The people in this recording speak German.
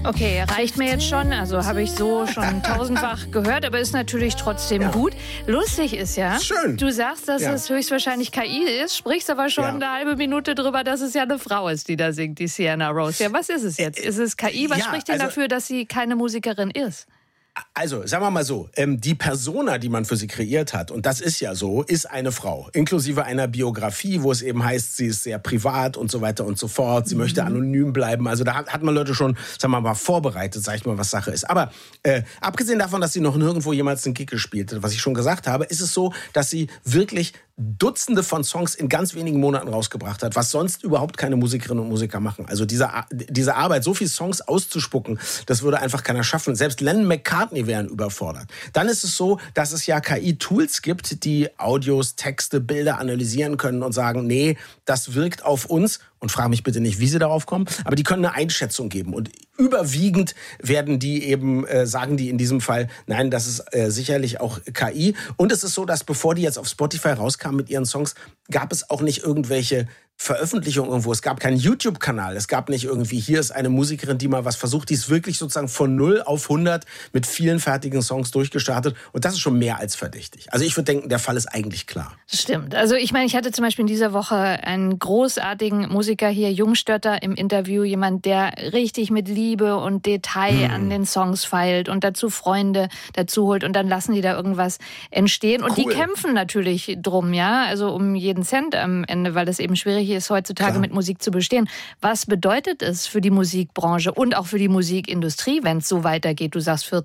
Okay, reicht mir jetzt schon. Also habe ich so schon tausendfach gehört, aber ist natürlich trotzdem gut. Lustig ist ja, Schön. Du sagst, dass es höchstwahrscheinlich KI ist, sprichst aber schon eine halbe Minute drüber, dass es ja eine Frau ist, die da singt, die Sienna Rose. Ja, was ist es jetzt? Ist es KI? Was spricht denn dafür, dass sie keine Musikerin ist? Also, sagen wir mal so, die Persona, die man für sie kreiert hat, und das ist ja so, ist eine Frau, inklusive einer Biografie, wo es eben heißt, sie ist sehr privat und so weiter und so fort, sie möchte anonym bleiben. Also da hat man Leute schon, sagen wir mal, vorbereitet, sag ich mal, was Sache ist. Aber abgesehen davon, dass sie noch nirgendwo jemals einen Gig gespielt hat, was ich schon gesagt habe, ist es so, dass sie wirklich Dutzende von Songs in ganz wenigen Monaten rausgebracht hat, was sonst überhaupt keine Musikerinnen und Musiker machen. Also diese Arbeit, so viele Songs auszuspucken, das würde einfach keiner schaffen. Selbst Lennon McCartney wären überfordert. Dann ist es so, dass es ja KI-Tools gibt, die Audios, Texte, Bilder analysieren können und sagen, nee, das wirkt auf uns. Und frage mich bitte nicht, wie sie darauf kommen, aber die können eine Einschätzung geben. Und überwiegend werden die eben, sagen die in diesem Fall, nein, das ist sicherlich auch KI. Und es ist so, dass bevor die jetzt auf Spotify rauskamen mit ihren Songs, gab es auch nicht irgendwelche Veröffentlichungen irgendwo. Es gab keinen YouTube-Kanal. Es gab nicht irgendwie, hier ist eine Musikerin, die mal was versucht. Die ist wirklich sozusagen von 0 auf 100 mit vielen fertigen Songs durchgestartet. Und das ist schon mehr als verdächtig. Also ich würde denken, der Fall ist eigentlich klar. Stimmt. Also ich meine, ich hatte zum Beispiel in dieser Woche einen großartigen Musiker hier, Jungstötter, im Interview. Jemand, der richtig mit Liebe und Detail an den Songs feilt und dazu Freunde dazu holt. Und dann lassen die da irgendwas entstehen. Und die kämpfen natürlich drum, ja, also um jeden Cent am Ende, weil es eben schwierig ist, heutzutage mit Musik zu bestehen. Was bedeutet es für die Musikbranche und auch für die Musikindustrie, wenn es so weitergeht? Du sagst